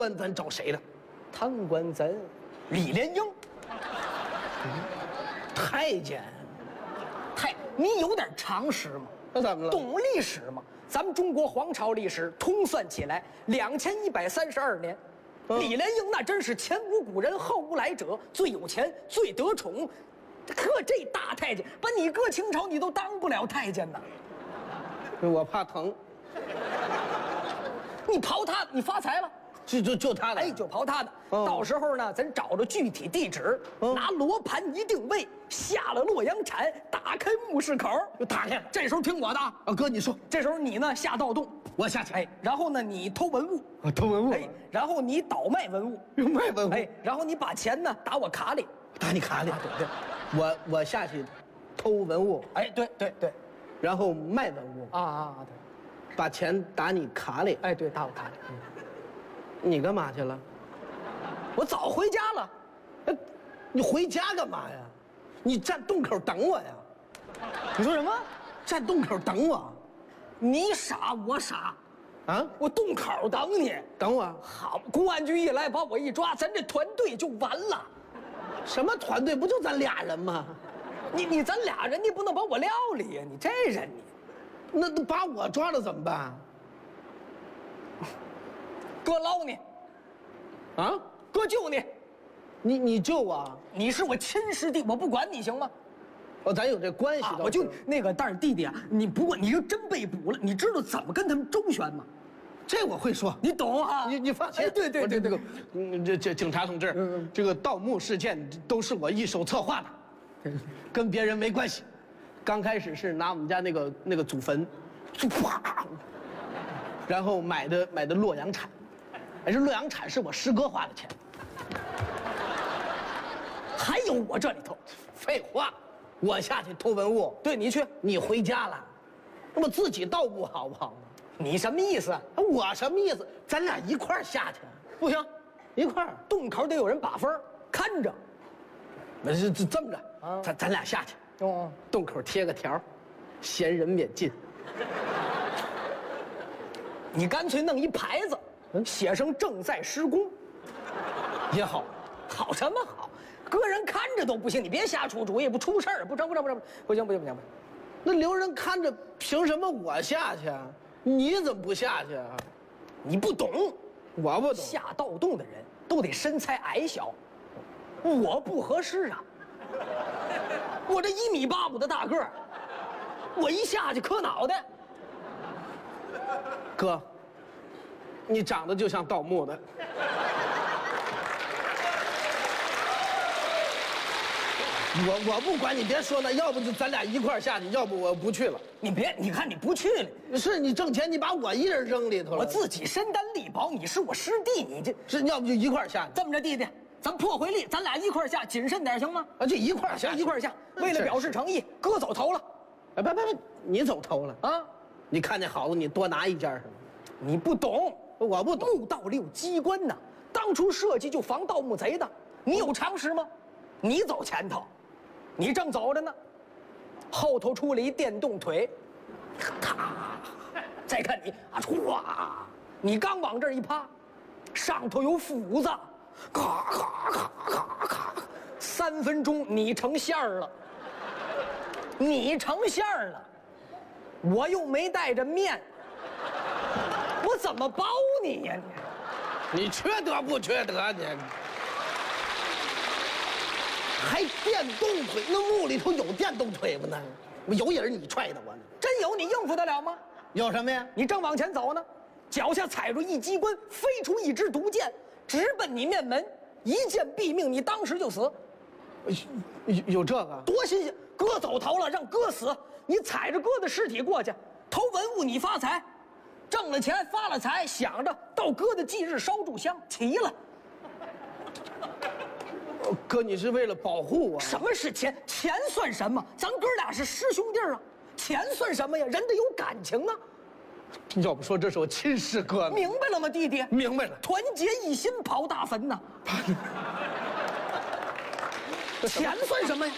官咱找谁了？ 贪官咱李莲英， 太监。 你有点常识吗？ 那怎么了？ 懂历史吗？咱们中国皇朝历史通算起来2132年，李莲英那真是前无古人后无来者，最有钱最得宠。可这大太监，把你搁清朝你都当不了太监呐。 我怕疼。 你刨他，你发财了。 就他的， 哎，就刨他的。到时候呢，咱找着具体地址，拿罗盘一定位，下了洛阳铲，打开墓室口， 就打开了。 这时候听我的啊， 哥你说， 这时候你呢下盗洞， 我下去。 哎，然后呢你偷文物， 偷文物。 哎，然后你倒卖文物， 卖文物。 哎，然后你把钱呢打我卡里， 打你卡里。对，我下去偷文物。 哎，对， 然后卖文物。 对， 把钱打你卡里。 哎，对，打我卡里。 你干嘛去了？ 我早回家了。 你回家干嘛呀？你站洞口等我呀？ 你说什么？ 站洞口等我？ 你傻我傻， 啊？ 我洞口等你。 等我？ 好，公安局一来把我一抓，咱这团队就完了。 什么团队？不就咱俩人吗？ 你咱俩人，你不能把我撂里呀！你这人你， 那把我抓了怎么办？ 哥捞你， 啊？ 哥救你， 你救我？ 你是我亲师弟，我不管你行吗？ 咱有这关系的。 我就那个，但是弟弟啊，你不过你就真被捕了，你知道怎么跟他们周旋吗？ 这我会说， 你懂啊？ 你放心。 哎，对， 这警察同志，这个盗墓事件都是我一手策划的，跟别人没关系。刚开始是拿我们家那个祖坟，啪，然后买的洛阳铲。这洛阳铲是我师哥花的钱， 还有我这里头。 废话，我下去偷文物， 对，你去， 你回家了，那么自己盗墓好不好呢？ 你什么意思？ 我什么意思？咱俩一块儿下去， 不行， 一块儿， 洞口得有人把分看着。 那是这么着，咱俩下去，洞口贴个条，闲人免进。 你干脆弄一牌子。写上正在施工， 也好， 好什么好？个人看着都不行，你别瞎出主意，不出事儿，不行。 那留人看着，凭什么我下去啊？你怎么不下去啊？ 你不懂， 我不懂。 下盗洞的人都得身材矮小，我不合适啊。我这1.85米的大个儿，我一下去磕脑袋。 哥。你长得就像盗墓的，我不管你，别说了，要不就咱俩一块儿下去，要不我不去了。 你看你不去了， 是你挣钱，你把我一人扔里头了。 我自己身单力薄，你是我师弟，你这是要不就一块儿下去。 这么着，弟弟，咱破回力，咱俩一块儿下，谨慎点行吗？ 就一块儿下， 一块儿下。为了表示诚意，哥走头了。 不，你走头了啊？你看见好了，你多拿一件是吗？ 你不懂。 我不懂， 墓盗6机关呢，当初设计就防盗墓贼的。你有常识吗？你走前头，你正走着呢，后头出了一电动腿，咔，再看你啊，唰，你刚往这儿一趴，上头有斧子，咔，3分钟你成馅儿了，我又没带着面。我怎么包你呀你缺德不缺德你？还电动腿？那墓里头有电动腿吗？那有也是你踹的我呢。 真有你应付得了吗？ 有什么呀？ 你正往前走呢，脚下踩着一机关，飞出一支毒箭，直奔你面门，一箭毙命，你当时就死。 有这个？ 多新鲜！哥走头了，让哥死，你踩着哥的尸体过去，偷文物你发财。挣了钱发了财，想着到哥的忌日烧炷香，齐了。 哥，你是为了保护我？ 什么是钱？钱算什么？咱哥俩是师兄弟啊，钱算什么呀？人得有感情啊。 要不说这是我亲师哥呢。 明白了吗，弟弟？ 明白了。 团结一心跑大坟呐。钱算什么呀？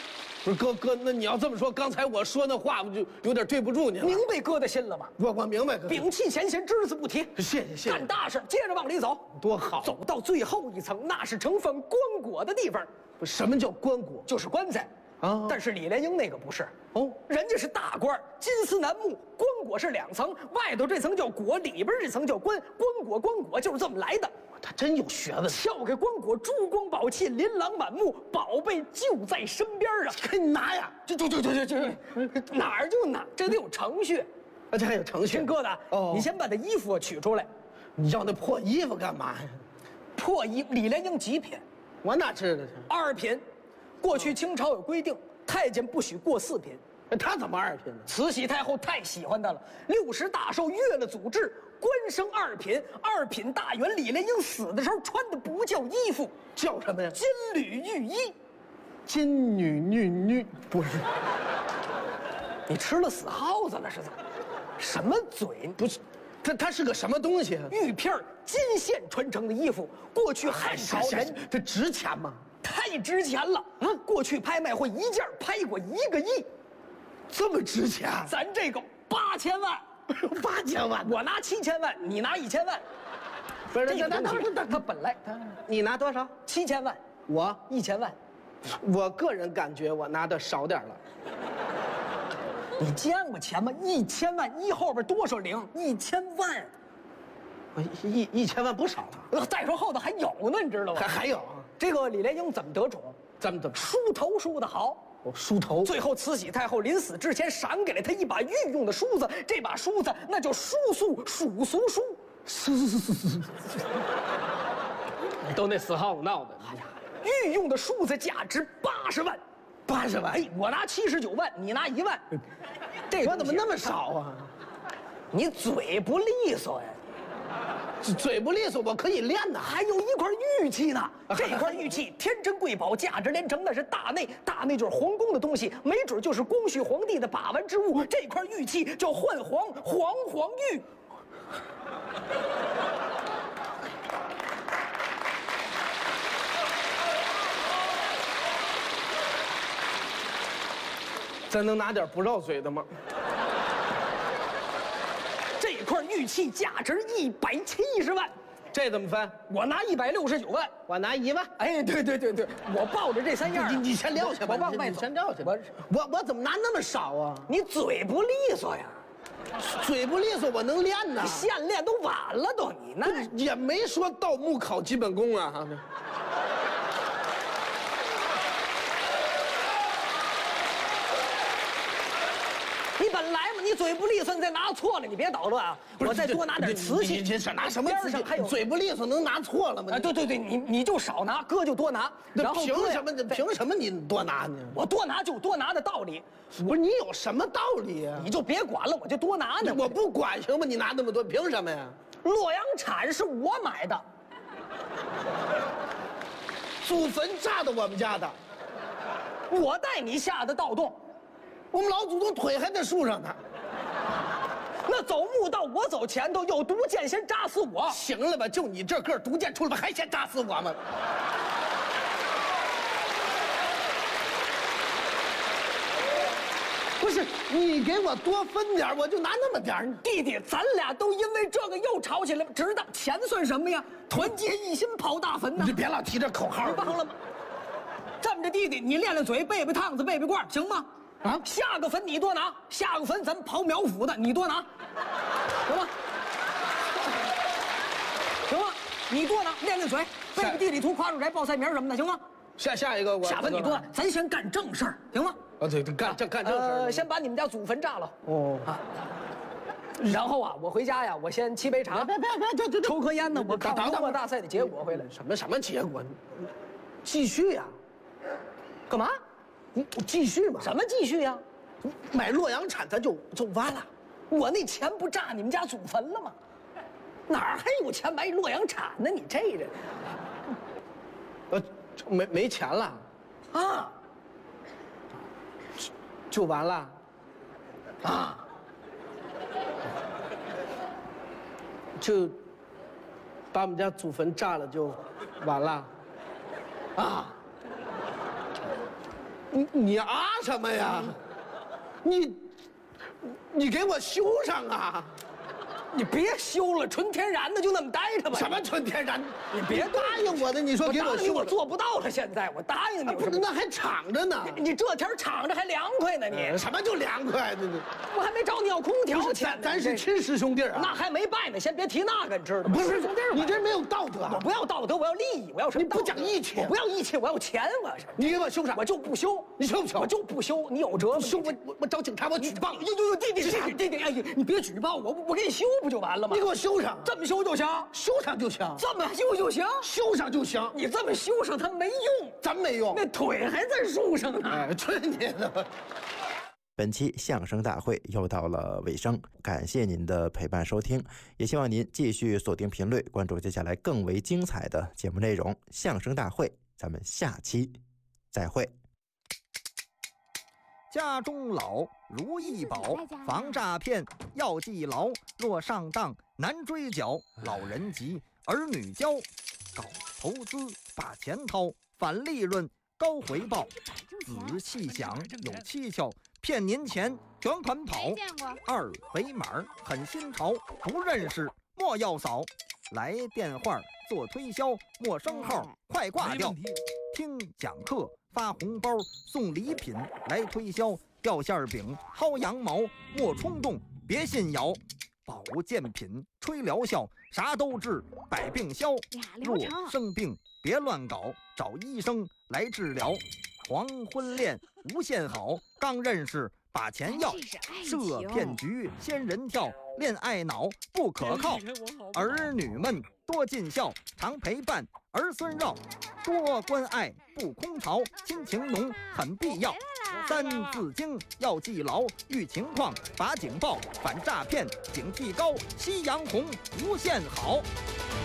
不是哥，那你要这么说，刚才我说那话，我就有点对不住你了。 明白哥的心了吗？ 我明白，哥。 摒弃前嫌，只字不提。 谢谢。 干大事，接着往里走， 多好。 走到最后一层，那是盛放棺椁的地方。 什么叫棺椁？ 就是棺材啊。但是李莲英那个不是哦， 人家是大官，金丝楠木，棺椁是2层，外头这层叫椁，里边这层叫棺，棺椁就是这么来的。 他真有学问。 撬开棺椁，珠光宝气，琳琅满目，宝贝就在身边啊！ 给你拿呀！ 就哪儿就哪，这得有程序。 啊，这还有程序。 听哥的哦， 你先把那衣服取出来。 你要那破衣服干嘛呀？ 破衣，李莲英几品？ 我哪知道去 ？2品。过去清朝有规定，太监不许过4品。 他怎么2品呢？ 慈禧太后太喜欢他了，60大寿越了祖制，官升2品。2品大员李莲英死的时候穿的不叫衣服， 叫什么呀？ 金缕玉衣。 金女不是？ 你吃了死耗子了是怎么？什么嘴？ 不是，它是个什么东西？ 玉片金线穿成的衣服，过去汉朝人这值钱吗？ 太值钱了啊！过去拍卖会一件拍过1个亿。 这么值钱？ 咱这个8000万 ，8000万， 我拿7000万，你拿1000万。 不是， 他本来你拿多少 ？7000万， 我 1000万。 我个人感觉我拿的少点了。 你见过钱吗？1000万1后边多少零？1000万。 1000万不少了。 再说后头还有呢，你知道吗？ 还有这个李莲英怎么得宠？ 怎么梳头梳得好。 梳头。 最后慈禧太后临死之前赏给了他一把御用的梳子，这把梳子那叫梳素蜀俗梳。 都那死耗子闹的。 哎呀，御用的梳子价值80万。 80万？ 哎，我拿79万，你拿1万。 这我怎么那么少啊？ 你嘴不利索呀。 嘴不利索，我可以练呐。 还有一块玉器呢，这块玉器天珍贵宝，价值连城，那是大内，大内就是皇宫的东西，没准就是光绪皇帝的把玩之物。这块玉器叫幻黄玉。 咱能拿点不绕嘴的吗？ 这块玉器价值170万， 这怎么分？ 我拿169万， 我拿1万。 哎，对，我抱着这3样。 你先撂下吧， 我往外走。 你先撂下吧。我怎么拿那么少啊？ 你嘴不利索呀， 嘴不利索，我能练呐。 你现练都晚了都，你那也没说盗墓考基本功啊。 你本来嘛，你嘴不利索，你再拿错了，你别捣乱啊！我再多拿点瓷器。 你这拿什么瓷器？还有嘴不利索能拿错了吗？ 啊，对，你就少拿，哥就多拿。然后凭什么你多拿呢？ 我多拿就多拿的道理。 不是你有什么道理呀？ 你就别管了，我就多拿呢。 我不管行吗？你拿那么多，凭什么呀？ 洛阳铲是我买的， 祖坟炸的我们家的， 我带你下的盗洞。 我们老祖宗腿还在树上呢。 那走墓道，我走前头，有毒箭先扎死我。 行了吧，就你这个毒箭出来吧，还先扎死我吗？不是你给我多分点，我就拿那么点。 弟弟，咱俩都因为这个又吵起来了，知道钱算什么呀？团结一心跑大坟呢。 你别老提这口号。 你忘了吗？这么着，弟弟，你练练嘴，背背趟子，背背罐，行吗？ 啊， 下个坟你多拿，下个坟咱们跑苗阜的，你多拿，行吗？行吗？你多拿，练练嘴，背背地理图、夸住宅、报菜名什么的，行吗？ 下一个我下坟你多拿，咱先干正事儿，行吗？ 啊，对，干正事儿。 先把你们家祖坟炸了。 哦啊。然后啊，我回家呀，我先沏杯茶， 别， 抽颗烟呢。我看文化大赛的结果回来。 什么结果？继续呀？ 干嘛？ 你继续嘛？ 什么继续呀？ 买洛阳铲咱就完了。 我那钱不炸你们家祖坟了吗？哪儿还有钱买洛阳铲呢？你这人， 没钱了， 啊， 就完了， 啊， 就把我们家祖坟炸了就完了， 啊。 你啊什么呀？你给我修上啊！ 你别修了，纯天然的就那么待着吧。 什么纯天然？ 你别答应我的，你说给我修， 我做不到了。现在我答应你， 不是那还敞着呢。 你这天敞着还凉快呢，你什么就凉快呢？ 我还没找你要空调钱呢。 咱是亲师兄弟啊， 那还没拜呢，先别提那个，你知道吗？ 不是兄弟，你这没有道德。 我不要道德，我要利益，我要什么？ 你不讲义气， 我不要义气，我要钱，我是。 你给我修上， 我就不修。 你修不修？ 我就不修。你有辙吗？ 修我找警察，我举报。 呦，弟，哎呀，你别举报我给你修不就完了吗？ 你给我修上， 这么修就行， 修上就行， 这么修就行， 修上就行。 你这么修上它没用， 真没用， 那腿还在树上呢。 哎，去你的！ 本期相声大会又到了尾声，感谢您的陪伴收听，也希望您继续锁定频率，关注接下来更为精彩的节目内容。相声大会，咱们下期再会。 家中老如意宝，防诈骗要记牢。若上当难追缴，老人急儿女教。搞投资把钱掏，返利润高回报。仔细想有蹊跷，骗您钱卷款跑。二维码很新潮，不认识莫要扫。来电话做推销，陌生号快挂掉。听讲课发红包送礼品来推销。掉馅饼薅羊毛莫冲动别信谣。保健品吹疗效啥都治百病消。若生病别乱搞，找医生来治疗。黄昏恋无限好，刚认识把钱要。设骗局仙人跳，恋爱脑不可靠。儿女们多尽孝，常陪伴儿孙绕。多关爱不空巢，亲情浓很必要。三字经要记牢，遇情况把警报，反诈骗警惕高。夕阳红无限好。